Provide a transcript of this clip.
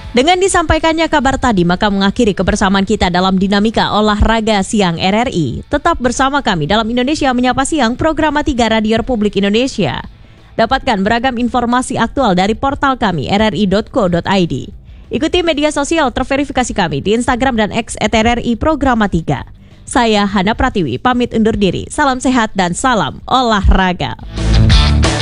Dengan disampaikannya kabar tadi, maka mengakhiri kebersamaan kita dalam Dinamika Olahraga Siang RRI. Tetap bersama kami dalam Indonesia Menyapa Siang, program 3 Radio Republik Indonesia. Dapatkan beragam informasi aktual dari portal kami rri.co.id. Ikuti media sosial terverifikasi kami di Instagram dan X @RRI Programa 3. Saya Hana Pratiwi, pamit undur diri. Salam sehat dan salam olahraga.